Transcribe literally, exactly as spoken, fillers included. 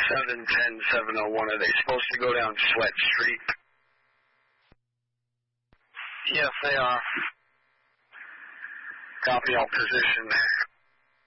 seven ten seven oh one. Are they supposed to go down Sweat Street? Yes, they are. Copy all position there.